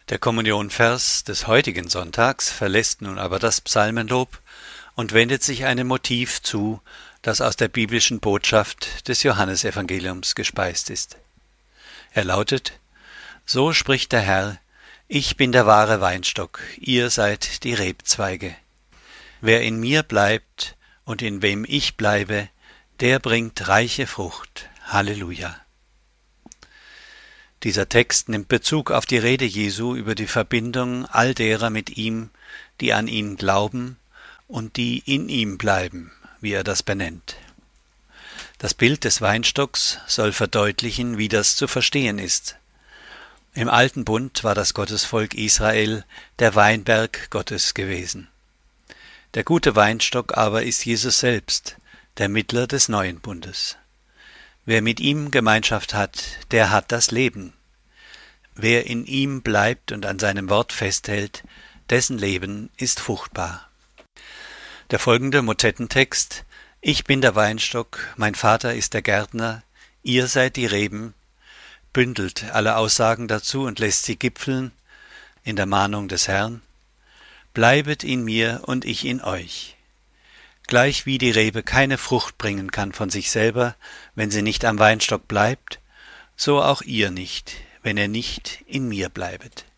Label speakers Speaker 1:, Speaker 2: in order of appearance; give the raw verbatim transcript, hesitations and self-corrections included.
Speaker 1: Der Kommunionvers des heutigen Sonntags verlässt nun aber das Psalmenlob und wendet sich einem Motiv zu, das aus der biblischen Botschaft des Johannesevangeliums gespeist ist. Er lautet: So spricht der Herr: Ich bin der wahre Weinstock, ihr seid die Rebzweige. Wer in mir bleibt und in wem ich bleibe, der bringt reiche Frucht. Halleluja. Dieser Text nimmt Bezug auf die Rede Jesu über die Verbindung all derer mit ihm, die an ihn glauben und die in ihm bleiben, wie er das benennt. Das Bild des Weinstocks soll verdeutlichen, wie das zu verstehen ist. Im Alten Bund war das Gottesvolk Israel der Weinberg Gottes gewesen. Der gute Weinstock aber ist Jesus selbst, der Mittler des neuen Bundes. Wer mit ihm Gemeinschaft hat, der hat das Leben. Wer in ihm bleibt und an seinem Wort festhält, dessen Leben ist fruchtbar. Der folgende Motettentext: Ich bin der Weinstock, mein Vater ist der Gärtner, ihr seid die Reben, bündelt alle Aussagen dazu und lässt sie gipfeln in der Mahnung des Herrn: Bleibet in mir und ich in euch. Gleich wie die Rebe keine Frucht bringen kann von sich selber, wenn sie nicht am Weinstock bleibt, so auch ihr nicht, wenn ihr nicht in mir bleibet.